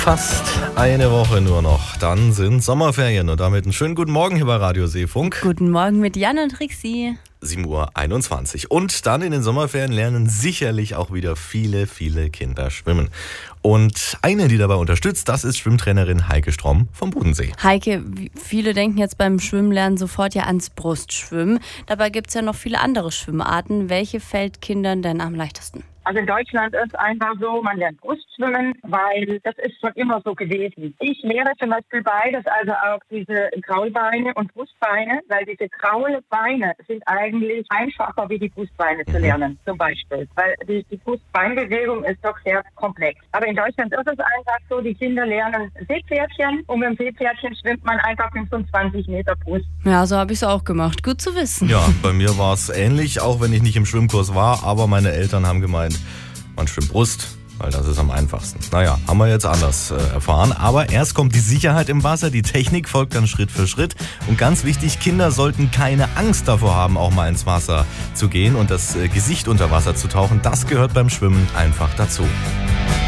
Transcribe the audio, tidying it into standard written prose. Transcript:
Fast eine Woche nur noch, dann sind Sommerferien und damit einen schönen guten Morgen hier bei Radio Seefunk. Guten Morgen mit Jan und Trixi. 7:21 Uhr. Und dann in den Sommerferien lernen sicherlich auch wieder viele Kinder schwimmen. Und eine, die dabei unterstützt, das ist Schwimmtrainerin Heike Stromm vom Bodensee. Heike, viele denken jetzt beim Schwimmlernen sofort ja ans Brustschwimmen. Dabei gibt es ja noch viele andere Schwimmarten. Welche fällt Kindern denn am leichtesten? Also in Deutschland ist einfach so, man lernt Brustschwimmen, weil das ist schon immer so gewesen. Ich lehre zum Beispiel beides, also auch diese Kraulbeine und Brustbeine, weil diese Kraulbeine sind eigentlich einfacher wie die Brustbeine zu lernen, zum Beispiel. Weil die Brustbeinbewegung ist doch sehr komplex. Aber in Deutschland ist es einfach so, die Kinder lernen Seepferdchen und mit dem Seepferdchen schwimmt man einfach 25 Meter Brust. Ja, so habe ich es auch gemacht. Gut zu wissen. Ja, bei mir war es ähnlich, auch wenn ich nicht im Schwimmkurs war, aber meine Eltern haben gemeint, man schwimmt Brust, weil das ist am einfachsten. Naja, haben wir jetzt anders erfahren. Aber erst kommt die Sicherheit im Wasser, die Technik folgt dann Schritt für Schritt. Und ganz wichtig, Kinder sollten keine Angst davor haben, auch mal ins Wasser zu gehen und das Gesicht unter Wasser zu tauchen. Das gehört beim Schwimmen einfach dazu.